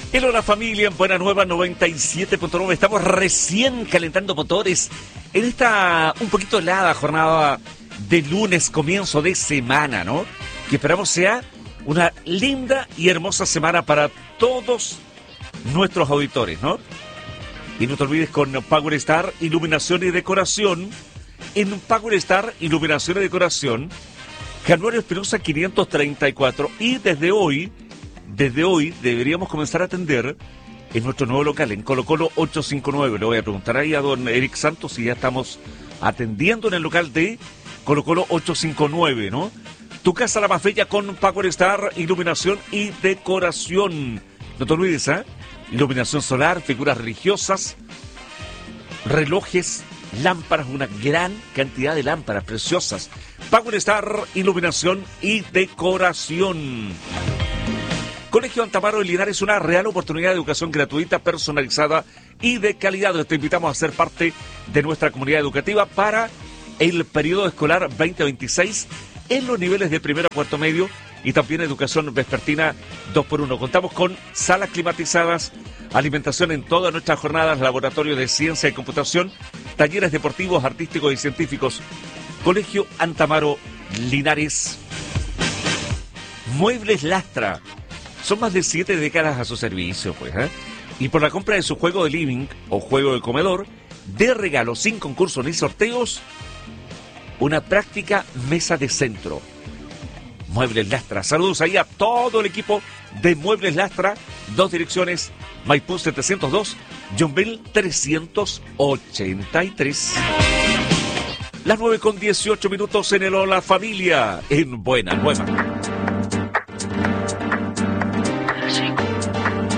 El Hola Familia en Buena Nueva 97.9. Estamos recién calentando motores en esta un poquito helada jornada de lunes, comienzo de semana, ¿no? Que esperamos sea una linda y hermosa semana para todos nuestros auditores, ¿no? Y no te olvides con Power Star Iluminación y Decoración. En Power Star Iluminación y Decoración, Januario Espinosa 534. Y desde hoy deberíamos comenzar a atender en nuestro nuevo local, en Colo Colo 859. Le voy a preguntar ahí a don Eric Santos si ya estamos atendiendo en el local de Colo Colo 859, ¿no? Tu casa la más bella con Power Star Iluminación y Decoración. No te olvides, ¿eh? Iluminación solar, figuras religiosas, relojes, lámparas, una gran cantidad de lámparas preciosas. Power Star Iluminación y Decoración. Colegio Antamaro de Linares, una real oportunidad de educación gratuita, personalizada y de calidad. Te invitamos a ser parte de nuestra comunidad educativa para el periodo escolar 2026 en los niveles de primero a cuarto medio y también educación vespertina 2x1. Contamos con salas climatizadas, alimentación en todas nuestras jornadas, laboratorio de ciencia y computación, talleres deportivos, artísticos y científicos. Colegio Antamaro Linares. Muebles Lastra. Son más de 7 décadas a su servicio, pues, ¿eh? Y por la compra de su juego de living o juego de comedor, de regalo, sin concurso ni sorteos, una práctica mesa de centro. Muebles Lastra. Saludos ahí a todo el equipo de Muebles Lastra. 2 direcciones, Maipú 702, Yonville 383. Las 9:18 en el Hola Familia en Buena Nueva.